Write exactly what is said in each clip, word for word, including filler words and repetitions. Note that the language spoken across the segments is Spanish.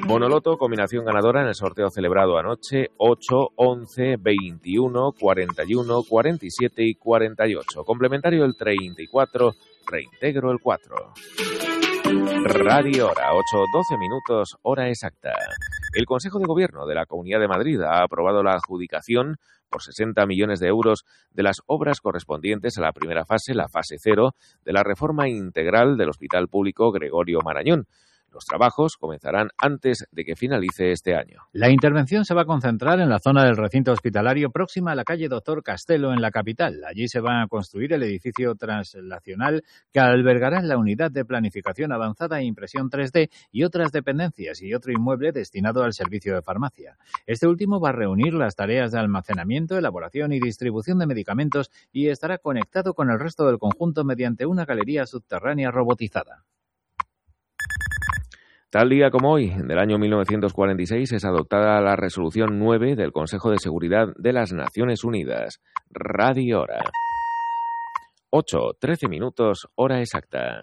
Monoloto, combinación ganadora en el sorteo celebrado anoche, ocho, once, veintiuno, cuarenta y uno, cuarenta y siete y cuarenta y ocho. Complementario el treinta y cuatro, reintegro el cuatro. Radio Hora, ocho, doce minutos, hora exacta. El Consejo de Gobierno de la Comunidad de Madrid ha aprobado la adjudicación por sesenta millones de euros de las obras correspondientes a la primera fase, la fase cero, de la reforma integral del Hospital Público Gregorio Marañón. Los trabajos comenzarán antes de que finalice este año. La intervención se va a concentrar en la zona del recinto hospitalario próxima a la calle Doctor Castelo en la capital. Allí se va a construir el edificio translacional que albergará la unidad de planificación avanzada e impresión tres D y otras dependencias y otro inmueble destinado al servicio de farmacia. Este último va a reunir las tareas de almacenamiento, elaboración y distribución de medicamentos y estará conectado con el resto del conjunto mediante una galería subterránea robotizada. Tal día como hoy, del año mil novecientos cuarenta y seis, es adoptada la Resolución nueve del Consejo de Seguridad de las Naciones Unidas. Radio Hora. ocho, trece minutos, hora exacta.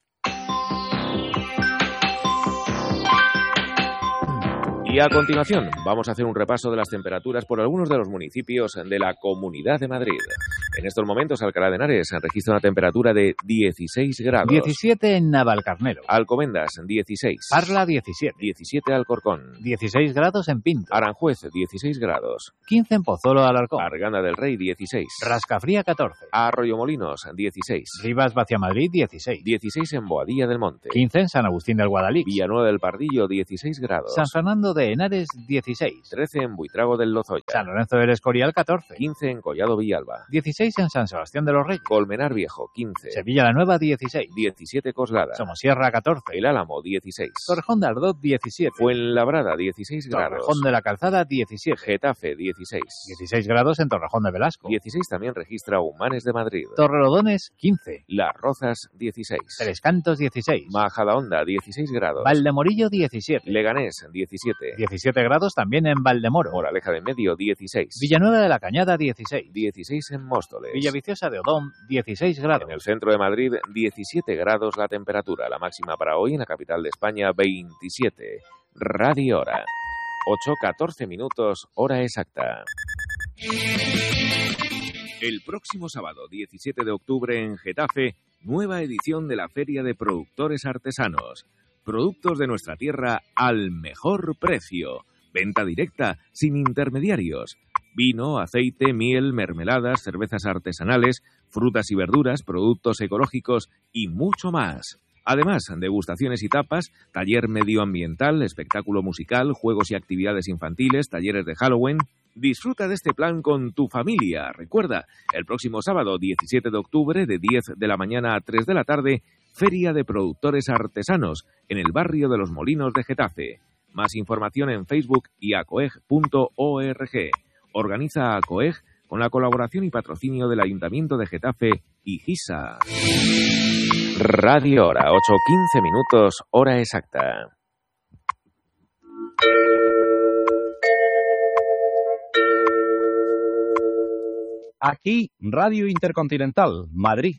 Y a continuación, vamos a hacer un repaso de las temperaturas por algunos de los municipios de la Comunidad de Madrid. En estos momentos, Alcalá de Henares registra una temperatura de dieciséis grados. diecisiete en Navalcarnero. Alcobendas, dieciséis. Parla, diecisiete. diecisiete Alcorcón. dieciséis grados en Pinto. Aranjuez, dieciséis grados. quince en Pozuelo de Alarcón. Arganda del Rey, dieciséis. Rascafría, catorce. Arroyomolinos, dieciséis. Rivas Vaciamadrid, dieciséis. dieciséis en Boadilla del Monte. quince en San Agustín del Guadalix. Villanueva del Pardillo, dieciséis grados. San Fernando de Henares, dieciséis. trece en Buitrago del Lozoya. San Lorenzo del Escorial, catorce. quince en Collado Villalba. dieciséis en San Sebastián de los Reyes. Colmenar Viejo, quince. Sevilla la Nueva, dieciséis. diecisiete Coslada. Somosierra, catorce. El Álamo, dieciséis. Torrejón de Ardoz, diecisiete. Fuenlabrada, dieciséis grados. Torrejón de la Calzada, diecisiete. Getafe, dieciséis. dieciséis grados en Torrejón de Velasco. dieciséis también registra Humanes de Madrid. Torrelodones, quince. Las Rozas, dieciséis. Tres Cantos, dieciséis. Majadahonda, dieciséis grados. Valdemorillo, diecisiete. Leganés, diecisiete. diecisiete grados también en Valdemoro. Moraleja de Medio, dieciséis. Villanueva de la Cañada, dieciséis. dieciséis en Móstoles. Villaviciosa de Odón, dieciséis grados. En el centro de Madrid, diecisiete grados la temperatura. La máxima para hoy en la capital de España, veintisiete. Radio Hora. ocho, catorce minutos, hora exacta. El próximo sábado, diecisiete de octubre, en Getafe, nueva edición de la Feria de Productores Artesanos. Productos de nuestra tierra al mejor precio. Venta directa, sin intermediarios. Vino, aceite, miel, mermeladas, cervezas artesanales, frutas y verduras, productos ecológicos y mucho más. Además, degustaciones y tapas, taller medioambiental, espectáculo musical, juegos y actividades infantiles, talleres de Halloween. Disfruta de este plan con tu familia. Recuerda, el próximo sábado diecisiete de octubre, de diez de la mañana a tres de la tarde, Feria de Productores Artesanos, en el barrio de Los Molinos de Getafe. Más información en Facebook y acoeg punto org. Organiza ACOEG con la colaboración y patrocinio del Ayuntamiento de Getafe y GISA. Radio Hora, ocho, quince minutos, hora exacta. Aquí, Radio Intercontinental, Madrid.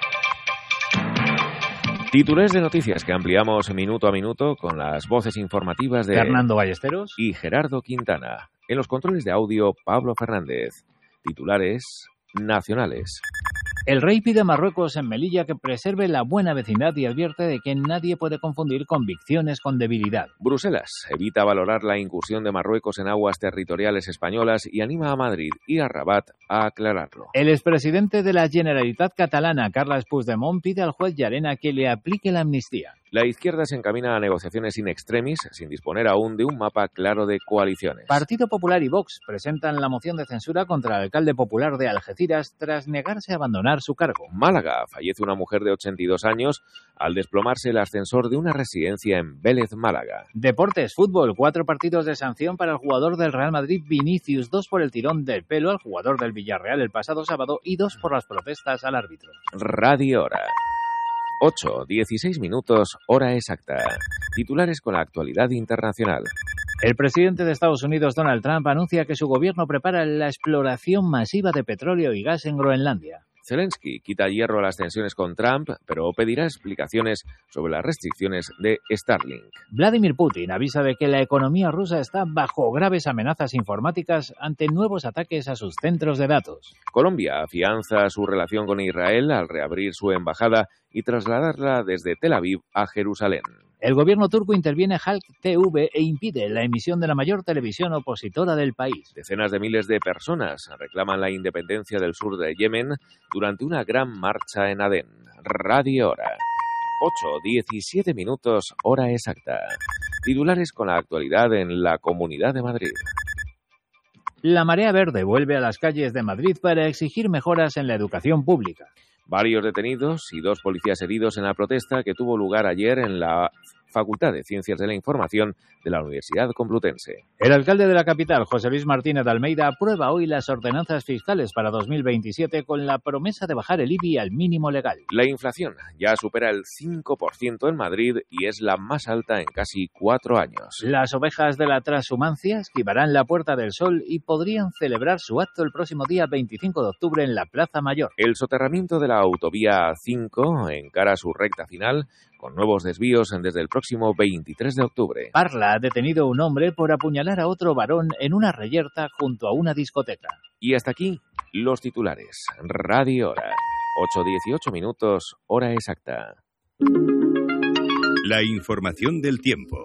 Titulares de noticias que ampliamos minuto a minuto con las voces informativas de Fernando Ballesteros y Gerardo Quintana. En los controles de audio, Pablo Fernández. Titulares nacionales. El rey pide a Marruecos en Melilla que preserve la buena vecindad y advierte de que nadie puede confundir convicciones con debilidad. Bruselas evita valorar la incursión de Marruecos en aguas territoriales españolas y anima a Madrid y a Rabat a aclararlo. El expresidente de la Generalitat catalana, Carles Puigdemont, pide al juez Llarena que le aplique la amnistía. La izquierda se encamina a negociaciones in extremis, sin disponer aún de un mapa claro de coaliciones. Partido Popular y Vox presentan la moción de censura contra el alcalde popular de Algeciras tras negarse a abandonar su cargo. Málaga, fallece una mujer de ochenta y dos años al desplomarse el ascensor de una residencia en Vélez, Málaga. Deportes, fútbol, cuatro partidos de sanción para el jugador del Real Madrid Vinicius, dos por el tirón del pelo al jugador del Villarreal el pasado sábado y dos por las protestas al árbitro. Radio Hora. ocho, dieciséis minutos, hora exacta. Titulares con la actualidad internacional. El presidente de Estados Unidos, Donald Trump, anuncia que su gobierno prepara la exploración masiva de petróleo y gas en Groenlandia. Zelensky quita hierro a las tensiones con Trump, pero pedirá explicaciones sobre las restricciones de Starlink. Vladimir Putin avisa de que la economía rusa está bajo graves amenazas informáticas ante nuevos ataques a sus centros de datos. Colombia afianza su relación con Israel al reabrir su embajada y trasladarla desde Tel Aviv a Jerusalén. El gobierno turco interviene Halk T V e impide la emisión de la mayor televisión opositora del país. Decenas de miles de personas reclaman la independencia del sur de Yemen durante una gran marcha en Adén. Radio Hora. ocho diecisiete minutos, hora exacta. Titulares con la actualidad en la Comunidad de Madrid. La Marea Verde vuelve a las calles de Madrid para exigir mejoras en la educación pública. Varios detenidos y dos policías heridos en la protesta que tuvo lugar ayer en la Facultad de Ciencias de la Información de la Universidad Complutense. El alcalde de la capital, José Luis Martínez de Almeida, aprueba hoy las ordenanzas fiscales para dos mil veintisiete con la promesa de bajar el I B I al mínimo legal. La inflación ya supera el cinco por ciento en Madrid y es la más alta en casi cuatro años. Las ovejas de la transhumancia esquivarán la Puerta del Sol y podrían celebrar su acto el próximo día veinticinco de octubre en la Plaza Mayor. El soterramiento de la autovía A cinco encara su recta final con nuevos desvíos desde el próximo veintitrés de octubre. Parla ha detenido a un hombre por apuñalar a otro varón en una reyerta junto a una discoteca. Y hasta aquí los titulares. Radio Hora. ocho dieciocho minutos, hora exacta. La información del tiempo.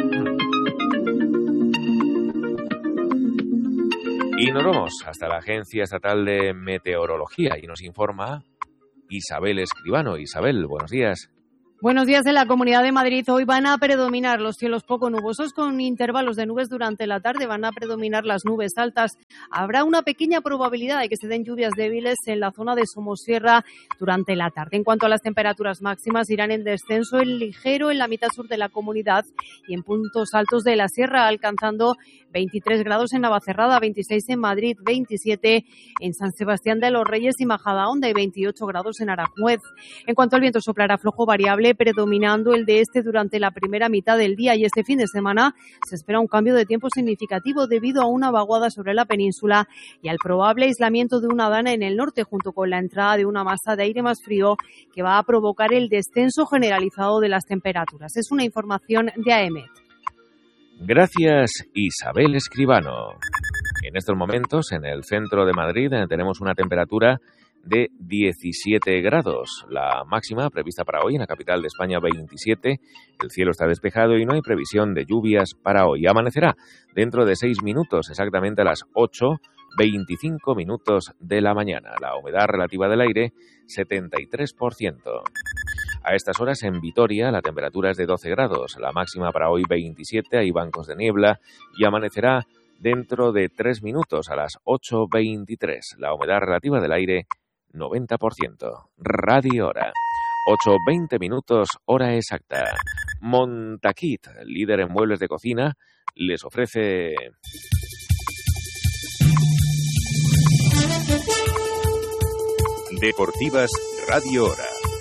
Y nos vamos hasta la Agencia Estatal de Meteorología y nos informa Isabel Escribano. Isabel, buenos días. Buenos días. En la Comunidad de Madrid hoy van a predominar los cielos poco nubosos con intervalos de nubes durante la tarde. Van a predominar las nubes altas. Habrá una pequeña probabilidad de que se den lluvias débiles en la zona de Somosierra durante la tarde. En cuanto a las temperaturas máximas, irán en descenso en ligero en la mitad sur de la comunidad y en puntos altos de la sierra, alcanzando veintitrés grados en Navacerrada, veintiséis en Madrid, veintisiete en San Sebastián de los Reyes y Majadahonda y veintiocho grados en Aranjuez. En cuanto al viento, soplará flojo variable, predominando el de este durante la primera mitad del día, y este fin de semana se espera un cambio de tiempo significativo debido a una vaguada sobre la península y al probable aislamiento de una dana en el norte, junto con la entrada de una masa de aire más frío que va a provocar el descenso generalizado de las temperaturas. Es una información de AEMET. Gracias, Isabel Escribano. En estos momentos, en el centro de Madrid, tenemos una temperatura de diecisiete grados. La máxima prevista para hoy en la capital de España, veintisiete. El cielo está despejado y no hay previsión de lluvias para hoy. Amanecerá dentro de seis minutos, exactamente a las ocho veinticinco minutos de la mañana. La humedad relativa del aire, setenta y tres por ciento. A estas horas en Vitoria la temperatura es de doce grados. La máxima para hoy, veintisiete. Hay bancos de niebla y amanecerá dentro de tres minutos a las ocho veintitrés. La humedad relativa del aire, noventa por ciento. Radio Hora. ocho veinte minutos, hora exacta. Montaquit, líder en muebles de cocina, les ofrece... Deportivas Radio Hora.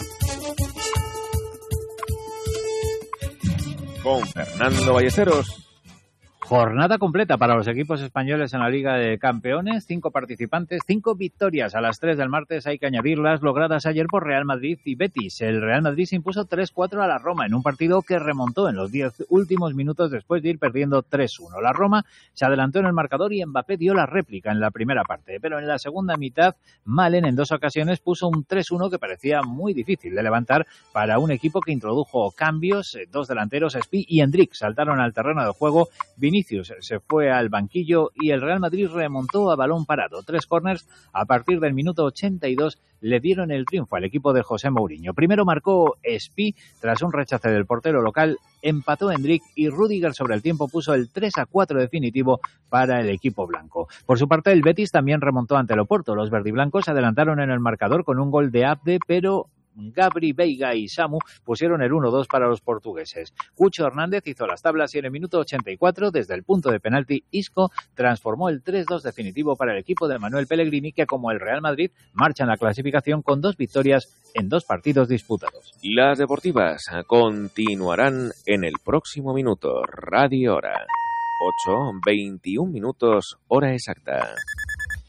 Con Fernando Ballesteros. Jornada completa para los equipos españoles en la Liga de Campeones. Cinco participantes, cinco victorias a las tres del martes. Hay que añadirlas logradas ayer por Real Madrid y Betis. El Real Madrid se impuso tres cuatro a la Roma en un partido que remontó en los diez últimos minutos después de ir perdiendo tres uno. La Roma se adelantó en el marcador y Mbappé dio la réplica en la primera parte. Pero en la segunda mitad, Malen en dos ocasiones puso un tres uno que parecía muy difícil de levantar para un equipo que introdujo cambios. Dos delanteros, Spi y Endrick, saltaron al terreno de juego. Vinicius se fue al banquillo y el Real Madrid remontó a balón parado. Tres córners a partir del minuto ochenta y dos le dieron el triunfo al equipo de José Mourinho. Primero marcó Spi tras un rechace del portero local, empató Endrick y Rüdiger sobre el tiempo puso el tres a cuatro definitivo para el equipo blanco. Por su parte, el Betis también remontó ante el Oporto. Los verdiblancos se adelantaron en el marcador con un gol de Abde, pero Gabri, Veiga y Samu pusieron el uno dos para los portugueses. Cucho Hernández hizo las tablas y en el minuto ochenta y cuatro, desde el punto de penalti, Isco transformó el tres dos definitivo para el equipo de Manuel Pellegrini, que como el Real Madrid marcha en la clasificación con dos victorias en dos partidos disputados. Las deportivas continuarán en el próximo minuto. Radio Hora. ocho veintiún minutos, hora exacta.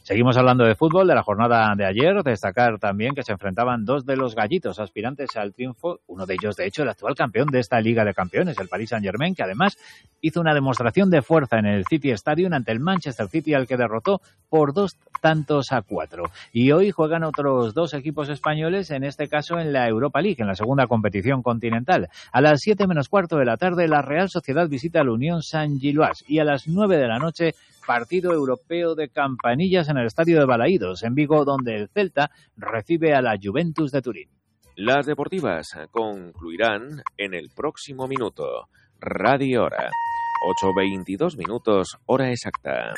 Seguimos hablando de fútbol, de la jornada de ayer. Destacar también que se enfrentaban dos de los gallitos aspirantes al triunfo. Uno de ellos, de hecho, el actual campeón de esta Liga de Campeones, el Paris Saint-Germain, que además hizo una demostración de fuerza en el City Stadium ante el Manchester City, al que derrotó por dos tantos a cuatro. Y hoy juegan otros dos equipos españoles, en este caso en la Europa League, en la segunda competición continental. A las siete menos cuarto de la tarde, la Real Sociedad visita al Unión Saint-Gilloise, y a las nueve de la noche, partido europeo de campanillas en el estadio de Balaídos, en Vigo, donde el Celta recibe a la Juventus de Turín. Las deportivas concluirán en el próximo minuto. Radio Hora, ocho veintidós minutos, hora exacta.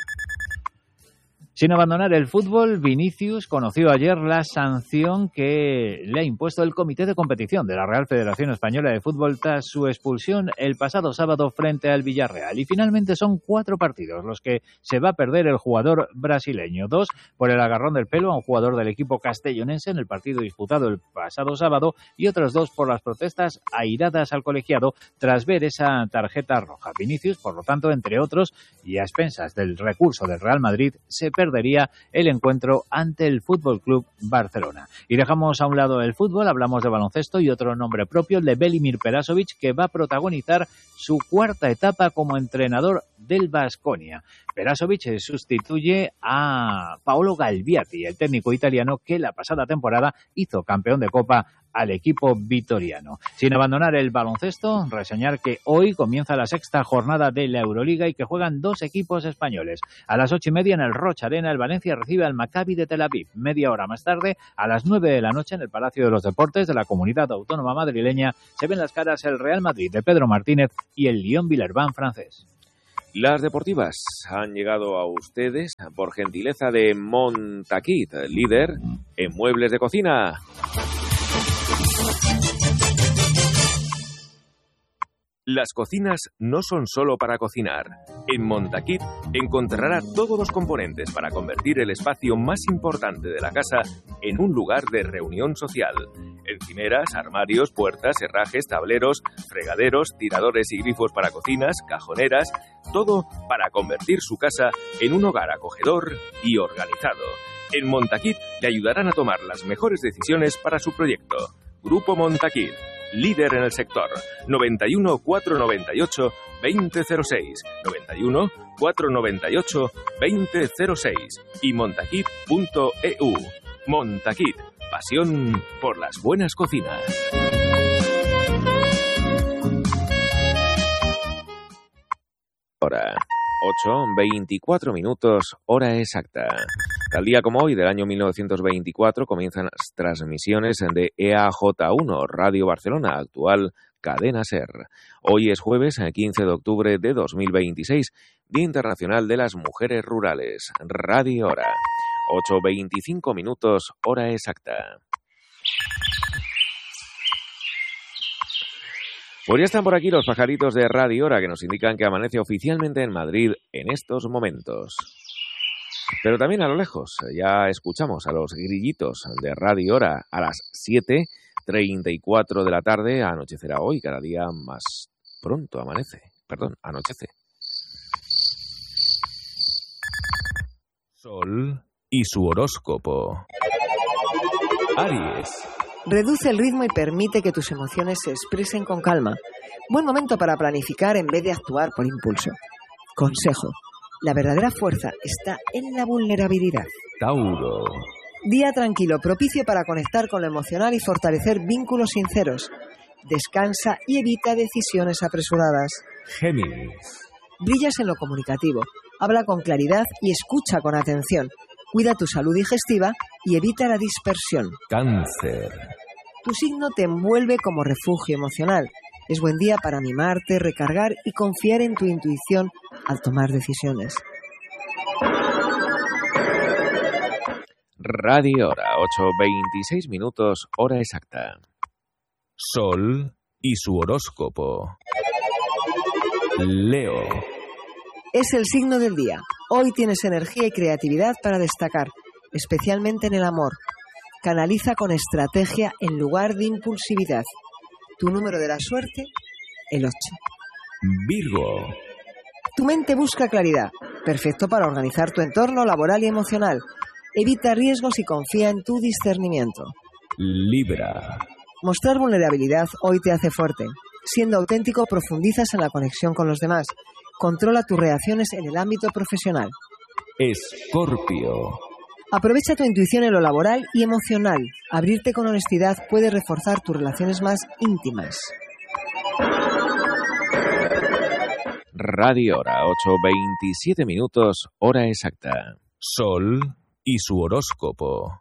Sin abandonar el fútbol, Vinicius conoció ayer la sanción que le ha impuesto el Comité de Competición de la Real Federación Española de Fútbol tras su expulsión el pasado sábado frente al Villarreal. Y finalmente son cuatro partidos los que se va a perder el jugador brasileño. Dos por el agarrón del pelo a un jugador del equipo castellonense en el partido disputado el pasado sábado, y otros dos por las protestas airadas al colegiado tras ver esa tarjeta roja. Vinicius, por lo tanto, entre otros, y a expensas del recurso del Real Madrid, se perdería el encuentro ante el Fútbol Club Barcelona. Y dejamos a un lado el fútbol, hablamos de baloncesto y otro nombre propio, el de Velimir Perasovic, que va a protagonizar su cuarta etapa como entrenador del Baskonia. Perasovic sustituye a Paolo Galbiati, el técnico italiano que la pasada temporada hizo campeón de Copa al equipo vitoriano. Sin abandonar el baloncesto, reseñar que hoy comienza la sexta jornada de la Euroliga y que juegan dos equipos españoles. A las ocho y media en el Roch Arena, el Valencia recibe al Maccabi de Tel Aviv. Media hora más tarde, a las nueve de la noche, en el Palacio de los Deportes de la Comunidad Autónoma Madrileña, se ven las caras el Real Madrid de Pedro Martínez y el Lyon-Villeurbanne francés. Las deportivas han llegado a ustedes por gentileza de Montaquit, líder en muebles de cocina. Las cocinas no son solo para cocinar. En Montaquit encontrará todos los componentes para convertir el espacio más importante de la casa en un lugar de reunión social. Encimeras, armarios, puertas, herrajes, tableros, fregaderos, tiradores y grifos para cocinas, cajoneras, todo para convertir su casa en un hogar acogedor y organizado. En Montaquit le ayudarán a tomar las mejores decisiones para su proyecto. Grupo Montaquit, líder en el sector. noventa y uno, cuatrocientos noventa y ocho, veinte cero seis, noventa y uno, cuatrocientos noventa y ocho, veinte cero seis y montaquit punto e u. Montaquit, pasión por las buenas cocinas. Hora ocho, veinticuatro minutos, hora exacta. Tal día como hoy, del año mil novecientos veinticuatro, comienzan las transmisiones de E A J uno, Radio Barcelona, actual Cadena SER. Hoy es jueves, quince de octubre de dos mil veintiséis, Día Internacional de las Mujeres Rurales. Radio Hora, ocho veinticinco minutos, hora exacta. Pues ya están por aquí los pajaritos de Radio Hora, que nos indican que amanece oficialmente en Madrid en estos momentos. Pero también a lo lejos, ya escuchamos a los grillitos de Radio Hora a las siete treinta y cuatro de la tarde. Anochecerá hoy, cada día más pronto amanece. Perdón, anochece. Sol y su horóscopo. Aries. Reduce el ritmo y permite que tus emociones se expresen con calma. Buen momento para planificar en vez de actuar por impulso. Consejo: la verdadera fuerza está en la vulnerabilidad. Tauro. Día tranquilo, propicio para conectar con lo emocional y fortalecer vínculos sinceros. Descansa y evita decisiones apresuradas. Géminis. Brillas en lo comunicativo. Habla con claridad y escucha con atención. Cuida tu salud digestiva y evita la dispersión. Cáncer. Tu signo te envuelve como refugio emocional. Es buen día para mimarte, recargar y confiar en tu intuición al tomar decisiones. Radio Hora, ocho veintiséis minutos, hora exacta. Sol y su horóscopo. Leo. Es el signo del día. Hoy tienes energía y creatividad para destacar, especialmente en el amor. Canaliza con estrategia en lugar de impulsividad. Tu número de la suerte, el ocho. Virgo. Tu mente busca claridad. Perfecto para organizar tu entorno laboral y emocional. Evita riesgos y confía en tu discernimiento. Libra. Mostrar vulnerabilidad hoy te hace fuerte. Siendo auténtico, profundizas en la conexión con los demás. Controla tus reacciones en el ámbito profesional. Escorpio. Aprovecha tu intuición en lo laboral y emocional. Abrirte con honestidad puede reforzar tus relaciones más íntimas. Radio Hora, ocho veintisiete minutos, hora exacta. Sol y su horóscopo.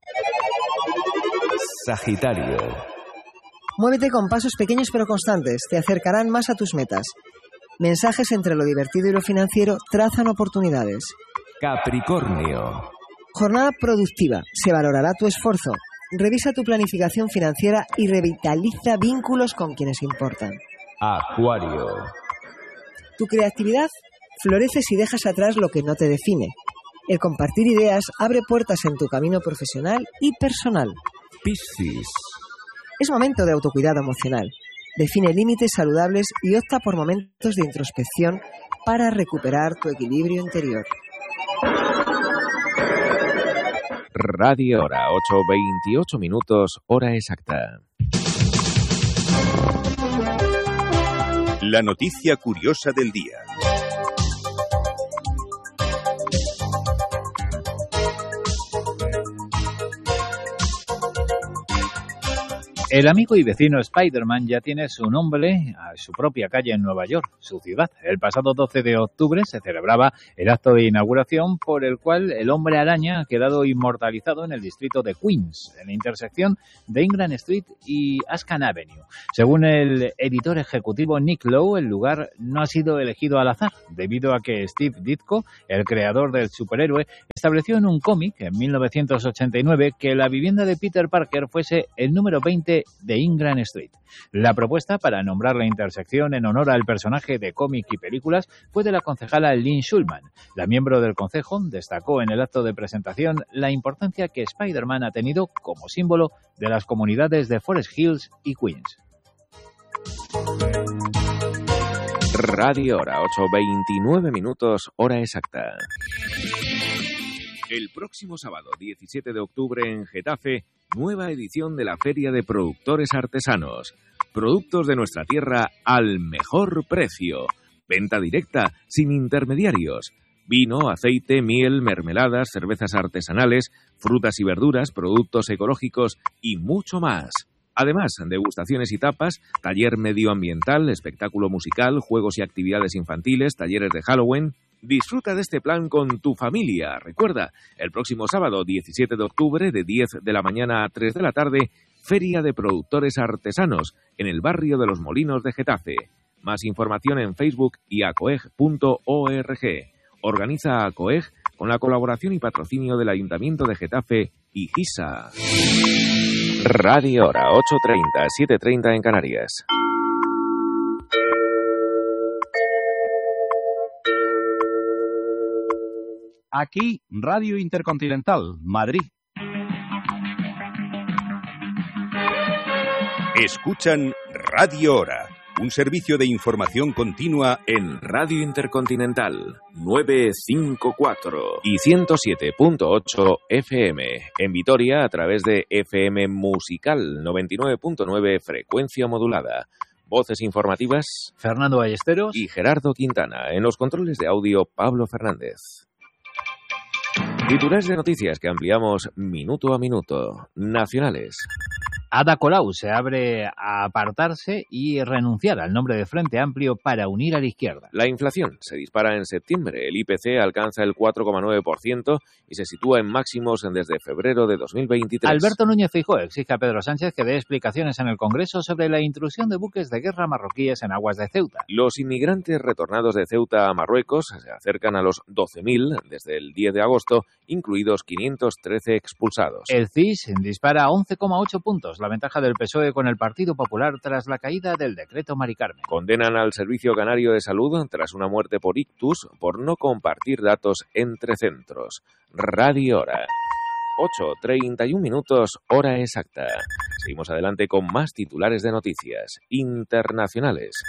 Sagitario. Muévete con pasos pequeños pero constantes. Te acercarán más a tus metas. Mensajes entre lo divertido y lo financiero trazan oportunidades. Capricornio. Jornada productiva. Se valorará tu esfuerzo. Revisa tu planificación financiera y revitaliza vínculos con quienes importan. Acuario. Tu creatividad florece si dejas atrás lo que no te define. El compartir ideas abre puertas en tu camino profesional y personal. Piscis. Es momento de autocuidado emocional. Define límites saludables y opta por momentos de introspección para recuperar tu equilibrio interior. Radio Hora, ocho veintiocho minutos, hora exacta. La noticia curiosa del día. El amigo y vecino Spider-Man ya tiene su nombre a su propia calle en Nueva York, su ciudad. El pasado doce de octubre se celebraba el acto de inauguración por el cual el hombre araña ha quedado inmortalizado en el distrito de Queens, en la intersección de Ingram Street y Ascan Avenue. Según el editor ejecutivo Nick Lowe, el lugar no ha sido elegido al azar, debido a que Steve Ditko, el creador del superhéroe, estableció en un cómic en mil novecientos ochenta y nueve que la vivienda de Peter Parker fuese el número veinte de Ingram Street. La propuesta para nombrar la intersección en honor al personaje de cómic y películas fue de la concejala Lynn Schulman. La miembro del concejo destacó en el acto de presentación la importancia que Spider-Man ha tenido como símbolo de las comunidades de Forest Hills y Queens. Radio Hora, ocho veintinueve minutos, hora exacta. El próximo sábado, diecisiete de octubre, en Getafe, nueva edición de la Feria de Productores Artesanos. Productos de nuestra tierra al mejor precio. Venta directa, sin intermediarios. Vino, aceite, miel, mermeladas, cervezas artesanales, frutas y verduras, productos ecológicos y mucho más. Además, degustaciones y tapas, taller medioambiental, espectáculo musical, juegos y actividades infantiles, talleres de Halloween. Disfruta de este plan con tu familia. Recuerda, el próximo sábado diecisiete de octubre, de diez de la mañana a tres de la tarde, Feria de Productores Artesanos, en el barrio de Los Molinos de Getafe. Más información en Facebook y acoeg punto org. Organiza ACOEG con la colaboración y patrocinio del Ayuntamiento de Getafe y GISA. Radio Hora, ocho treinta, siete treinta en Canarias. Aquí, Radio Intercontinental, Madrid. Escuchan Radio Hora, un servicio de información continua En Radio Intercontinental, novecientos cincuenta y cuatro y ciento siete punto ocho F M. En Vitoria, a través de F M Musical, noventa y nueve punto nueve, frecuencia modulada. Voces informativas, Fernando Ballesteros y Gerardo Quintana. En los controles de audio, Pablo Fernández. Titulares de noticias que ampliamos minuto a minuto. Nacionales. Ada Colau se abre a apartarse y renunciar al nombre de Frente Amplio para unir a la izquierda. La inflación se dispara en septiembre. El I P C alcanza el cuatro coma nueve por ciento y se sitúa en máximos desde febrero de dos mil veintitrés. Alberto Núñez Feijóo exige a Pedro Sánchez que dé explicaciones en el Congreso sobre la intrusión de buques de guerra marroquíes en aguas de Ceuta. Los inmigrantes retornados de Ceuta a Marruecos se acercan a los doce mil desde el diez de agosto, incluidos quinientos trece expulsados. El C I S dispara once coma ocho puntos, la ventaja del P S O E con el Partido Popular tras la caída del decreto Mari Carmen. Condenan al Servicio Canario de Salud tras una muerte por ictus por no compartir datos entre centros. Radio Hora. ocho treinta y un minutos, hora exacta. Seguimos adelante con más titulares de noticias internacionales.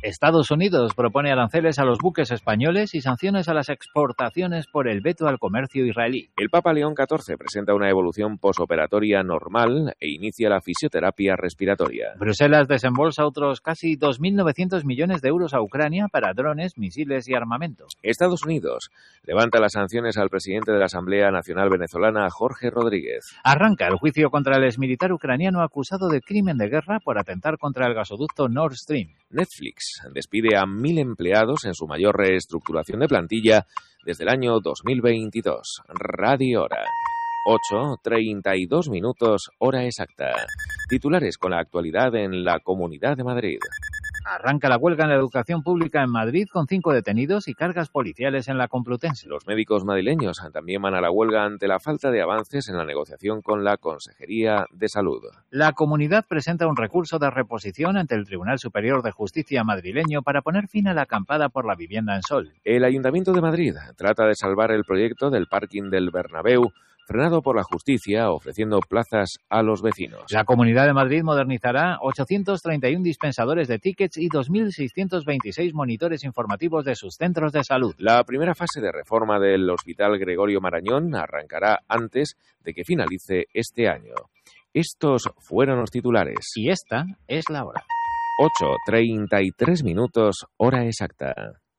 Estados Unidos propone aranceles a los buques españoles y sanciones a las exportaciones por el veto al comercio israelí. El Papa León catorce presenta una evolución posoperatoria normal e inicia la fisioterapia respiratoria. Bruselas desembolsa otros casi dos mil novecientos millones de euros a Ucrania para drones, misiles y armamento. Estados Unidos levanta las sanciones al presidente de la Asamblea Nacional Venezolana, Jorge Rodríguez. Arranca el juicio contra el exmilitar ucraniano acusado de crimen de guerra por atentar contra el gasoducto Nord Stream. Netflix despide a mil empleados en su mayor reestructuración de plantilla desde el año dos mil veintidós. Radio Hora. ocho, treinta y dos minutos, hora exacta. Titulares con la actualidad en la Comunidad de Madrid. Arranca la huelga en la educación pública en Madrid con cinco detenidos y cargas policiales en la Complutense. Los médicos madrileños también van a la huelga ante la falta de avances en la negociación con la Consejería de Salud. La comunidad presenta un recurso de reposición ante el Tribunal Superior de Justicia madrileño para poner fin a la acampada por la vivienda en Sol. El Ayuntamiento de Madrid trata de salvar el proyecto del parking del Bernabéu, frenado por la justicia, ofreciendo plazas a los vecinos. La Comunidad de Madrid modernizará ochocientos treinta y uno dispensadores de tickets y dos mil seiscientos veintiséis monitores informativos de sus centros de salud. La primera fase de reforma del Hospital Gregorio Marañón arrancará antes de que finalice este año. Estos fueron los titulares. Y esta es la hora. ocho, treinta y tres minutos, hora exacta.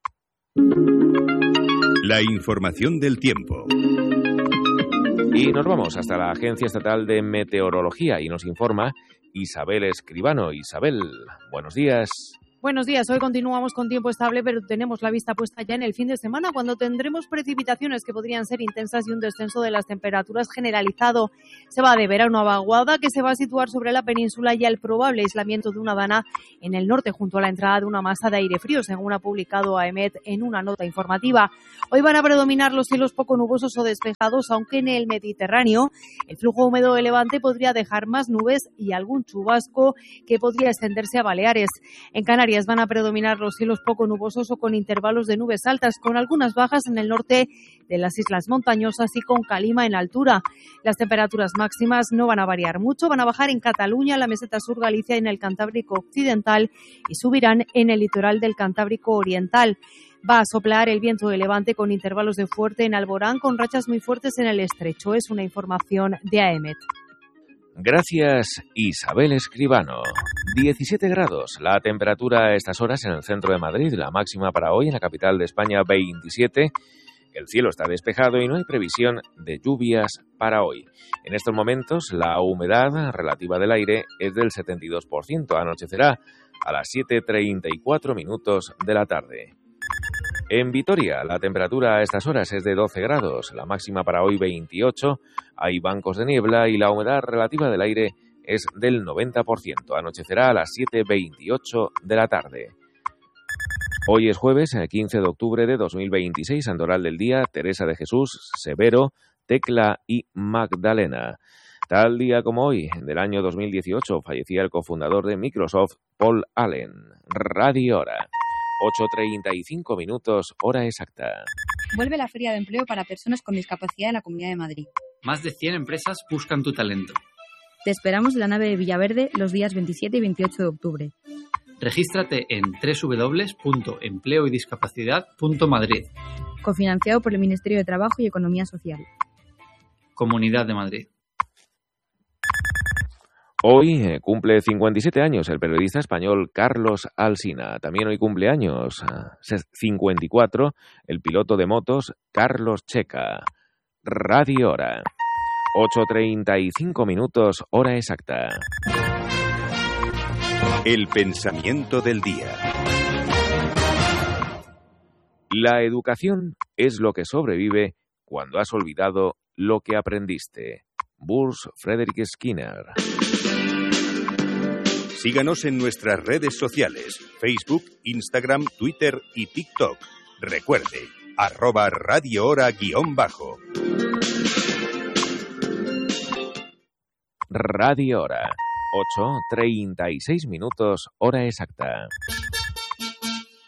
La información del tiempo. Y nos vamos hasta la Agencia Estatal de Meteorología y nos informa Isabel Escribano. Isabel, buenos días. Buenos días, hoy continuamos con tiempo estable, pero tenemos la vista puesta ya en el fin de semana, cuando tendremos precipitaciones que podrían ser intensas y un descenso de las temperaturas generalizado. Se va a deber a una vaguada que se va a situar sobre la península y al probable aislamiento de una dana en el norte, junto a la entrada de una masa de aire frío, según ha publicado AEMET en una nota informativa. Hoy van a predominar los cielos poco nubosos o despejados, aunque en el Mediterráneo el flujo húmedo de levante podría dejar más nubes y algún chubasco que podría extenderse a Baleares. En Canarias van a predominar los cielos poco nubosos o con intervalos de nubes altas, con algunas bajas en el norte de las islas montañosas y con calima en altura. Las temperaturas máximas no van a variar mucho, van a bajar en Cataluña, la meseta sur, Galicia y en el Cantábrico occidental y subirán en el litoral del Cantábrico oriental. Va a soplar el viento de levante con intervalos de fuerte en Alborán, con rachas muy fuertes en el estrecho. Es una información de AEMET. Gracias, Isabel Escribano. diecisiete grados la temperatura a estas horas en el centro de Madrid, la máxima para hoy en la capital de España veintisiete. El cielo está despejado y no hay previsión de lluvias para hoy. En estos momentos la humedad relativa del aire es del setenta y dos por ciento. Anochecerá a las siete treinta y cuatro minutos de la tarde. En Vitoria, la temperatura a estas horas es de doce grados, la máxima para hoy veintiocho, hay bancos de niebla y la humedad relativa del aire es del noventa por ciento. Anochecerá a las siete veintiocho de la tarde. Hoy es jueves, quince de octubre de dos mil veintiséis, santoral del día, Teresa de Jesús, Severo, Tecla y Magdalena. Tal día como hoy, del año dos mil dieciocho, fallecía el cofundador de Microsoft, Paul Allen. Radio Hora. ocho treinta y cinco minutos, hora exacta. Vuelve la Feria de Empleo para Personas con Discapacidad en la Comunidad de Madrid. Más de cien empresas buscan tu talento. Te esperamos en la nave de Villaverde los días veintisiete y veintiocho de octubre. Regístrate en doble u doble u doble u punto empleo y discapacidad punto madrid. Cofinanciado por el Ministerio de Trabajo y Economía Social. Comunidad de Madrid. Hoy eh, cumple cincuenta y siete años el periodista español Carlos Alsina. También hoy cumple años, eh, cincuenta y cuatro, el piloto de motos Carlos Checa. Radio Hora. ocho treinta y cinco minutos, hora exacta. El pensamiento del día. La educación es lo que sobrevive cuando has olvidado lo que aprendiste. Burns Frederick Skinner. Síganos en nuestras redes sociales, Facebook, Instagram, Twitter y TikTok. Recuerde, arroba Radio Hora guión bajo. Radio Hora. ocho treinta y seis minutos, hora exacta.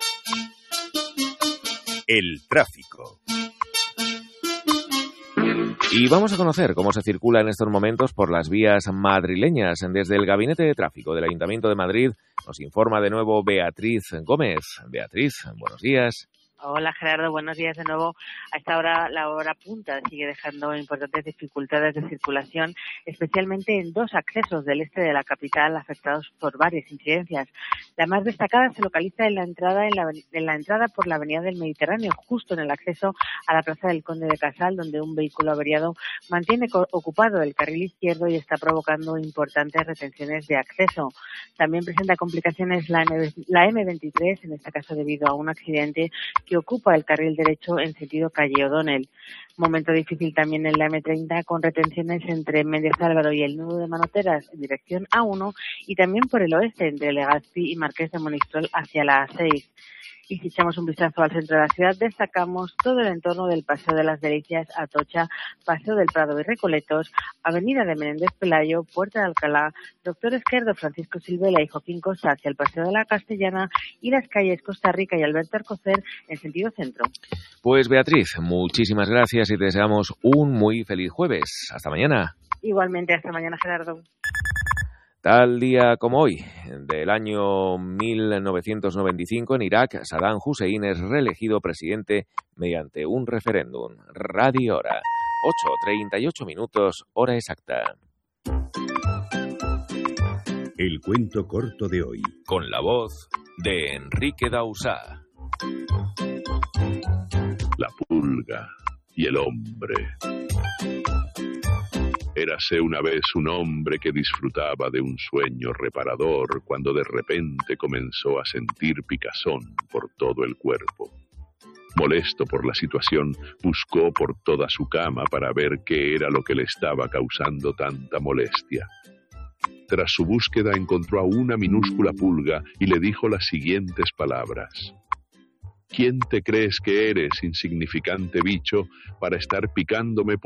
El tráfico. Y vamos a conocer cómo se circula en estos momentos por las vías madrileñas. Desde el Gabinete de Tráfico del Ayuntamiento de Madrid nos informa de nuevo Beatriz Gómez. Beatriz, buenos días. Hola Gerardo, buenos días de nuevo. A esta hora, la hora punta sigue dejando importantes dificultades de circulación, especialmente en dos accesos del este de la capital afectados por varias incidencias. La más destacada se localiza en la entrada en la, en la entrada por la Avenida del Mediterráneo, justo en el acceso a la Plaza del Conde de Casal, donde un vehículo averiado mantiene ocupado el carril izquierdo y está provocando importantes retenciones de acceso. También presenta complicaciones la, M, la eme veintitrés, en este caso debido a un accidente que ocupa el carril derecho en sentido calle O'Donnell. Momento difícil también en la eme treinta, con retenciones entre Méndez Álvaro y el nudo de Manoteras en dirección A uno y también por el oeste entre Legazpi y Marqués de Monistrol hacia la A seis. Y si echamos un vistazo al centro de la ciudad, destacamos todo el entorno del Paseo de las Delicias, Atocha, Paseo del Prado y Recoletos, Avenida de Menéndez Pelayo, Puerta de Alcalá, Doctor Esquerdo, Francisco Silvela y Joaquín Costa hacia el Paseo de la Castellana y las calles Costa Rica y Alberto Alcocer en sentido centro. Pues Beatriz, muchísimas gracias y te deseamos un muy feliz jueves. Hasta mañana. Igualmente, hasta mañana, Gerardo. Tal día como hoy, del año mil novecientos noventa y cinco, en Irak, Saddam Hussein es reelegido presidente mediante un referéndum. Radio Hora, ocho treinta y ocho minutos, hora exacta. El cuento corto de hoy. Con la voz de Enrique Dausá. La pulga y el hombre. Érase una vez un hombre que disfrutaba de un sueño reparador cuando de repente comenzó a sentir picazón por todo el cuerpo. Molesto por la situación, buscó por toda su cama para ver qué era lo que le estaba causando tanta molestia. Tras su búsqueda encontró a una minúscula pulga y le dijo las siguientes palabras: ¿Quién te crees que eres, insignificante bicho, para estar picándome